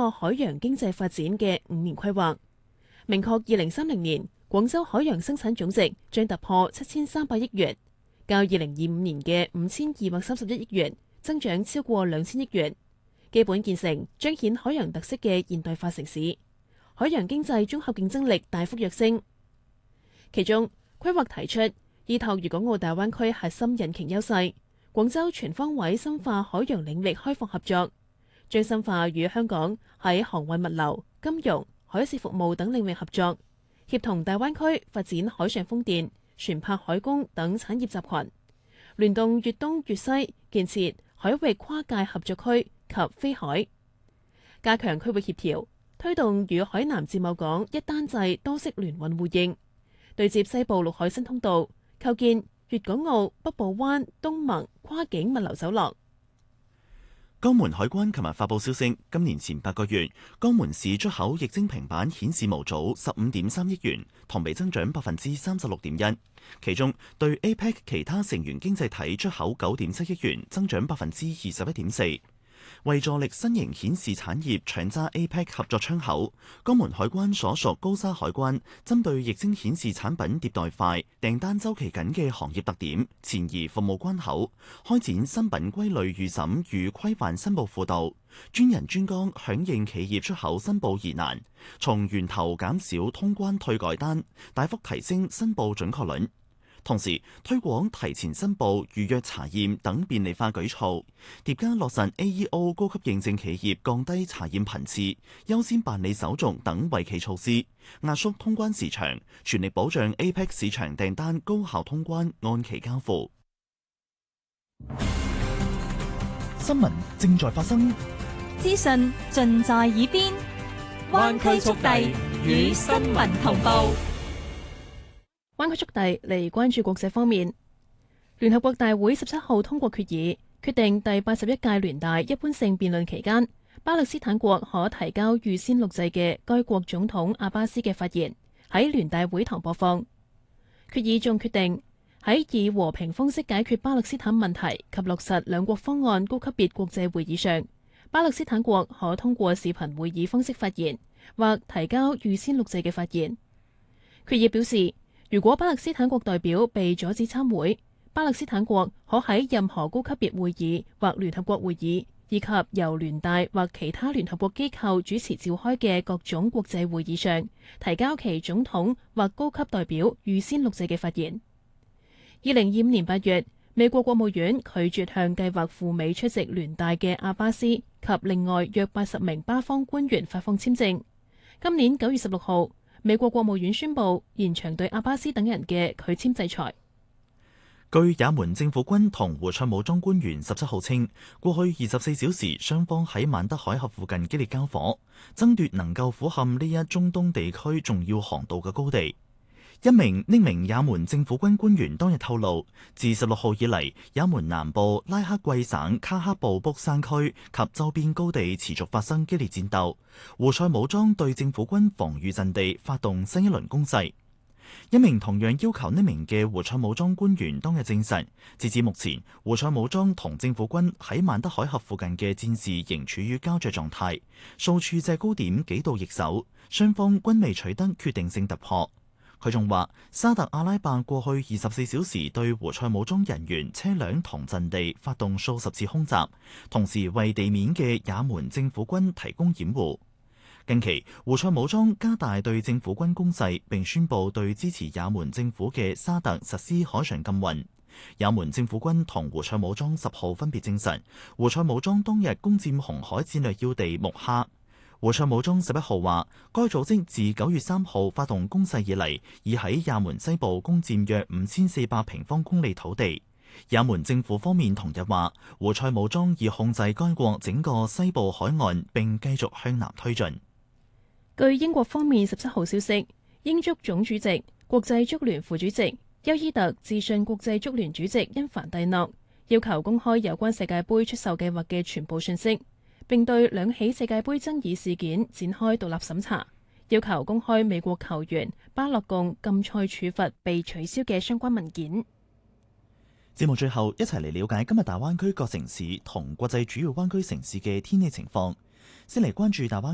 個海洋經濟發展嘅5年規劃，明確2030年廣州海洋生產總值將突破7300億元，較2025年嘅5231億元增長超過2000億元，基本建成彰顯海洋特色嘅現代化城市，海洋經濟綜合競爭力大幅躍升。其中規劃提出，依託粵港澳大灣區核心引擎優勢，廣州全方位深化海洋領域開放合作，將深化與香港喺航運物流、金融、海事服務等領域合作，協同大灣區發展海上風電、船舶海工等產業集群，聯動粵東粵西建設海域跨界合作區及飛海，加強區域協調，推動與海南自貿港一單制多式聯運互認，對接西部陸海新通道，構建粵港澳北部灣東盟跨境物流走廊。 江門海關琴日發布消息，今年前8個月，江門市出口液晶平板顯示模組15.3億元，同比增長36.1%。其中對 APEC 其他成員經濟體出口9.7億元，增長21.4%。為助力新型顯示產業搶揸 APEC 合作窗口，江門海關所屬高沙海關針對液晶顯示產品迭代快、訂單週期緊嘅行業特點，前移服務關口，開展新品歸類預審與規範申報輔導，專人專崗響應企業出口申報疑難，從源頭減少通關退改單，大幅提升申報準確率。同時推廣提前申報、預約查驗等便利化舉措，疊加落實 AEO 高級認證企業降低查驗頻次、優先辦理手續等惠企措施，壓縮通關時長，全力保障 APEC 市場訂單高效通關、按期交付。 新聞正在發生， 資訊盡在耳邊，灣區速遞與新聞同步。 灣區速遞嚟關注國際方面，聯合國大會17號通過決議，決定第81屆聯大一般性辯論期間，巴勒斯坦國可提交預先錄製嘅該國總統阿巴斯嘅發言喺聯大會堂播放。決議仲決定喺以和平方式解決巴勒斯坦問題及落實兩國方案高級別國際會議上，巴勒斯坦國可通過視頻會議方式發言或提交預先錄製嘅發言。決議表示，如果巴勒斯坦國代表被阻止參會，巴勒斯坦國可喺任何高級別會議或聯合國會議，以及由聯大或其他聯合國機構主持召開嘅各種國際會議上，提交其總統或高級代表預先錄製嘅發言。2025年8月，美國國務院拒絕向計劃赴美出席聯大嘅阿巴斯及另外約80名巴方官員發放簽證。今年9月16號，美國國務院宣布延長對阿巴斯等人嘅拒簽制裁。 據也門政府軍同胡塞武裝官員17號稱，過去24小時雙方喺曼德海峽附近激烈交火，爭奪能夠俯瞰呢一中東地區重要航道嘅高地。一名匿名也門政府軍官員當日透露，自16號以嚟，也門南部拉克季省卡克布卜山區及周邊高地持續發生激烈戰鬥，胡塞武裝對政府軍防禦陣地發動新一輪攻勢。一名同樣要求匿名嘅胡塞武裝官員當日證實，截至目前，胡塞武裝同政府軍喺曼德海峽附近嘅戰事仍處於膠着狀態，數處制高點幾度易手，雙方均未取得決定性突破。佢仲話，沙特阿拉伯過去24小時對胡塞武裝人員、車輛同陣地發動數十次空襲，同時為地面嘅也門政府軍提供掩護。近期，胡塞武裝加大對政府軍攻勢，並宣布對支持也門政府嘅沙特實施海上禁運。也門政府軍同胡塞武裝10號分別證實，胡塞武裝當日攻佔紅海戰略要地木哈。胡塞武裝11號話，該組織自9月3號發動攻勢以嚟，已喺也門西部攻佔約5400平方公里土地。也門政府方面同日話，胡塞武裝已控制該國整個西部海岸，並繼續向南推進。 據英國方面17號消息，英足總主席、國際足聯副主席邱伊特致信國際足聯主席因凡蒂諾，要求公開有關世界盃出售計劃嘅全部信息，並對2起世界盃爭議事件展開獨立審查，要求公開美國球員巴洛貢禁賽處罰被取消嘅相關文件。 節目最後一齊嚟了解今日大灣區各城市同國際主要灣區城市嘅天氣情況。先嚟關注大灣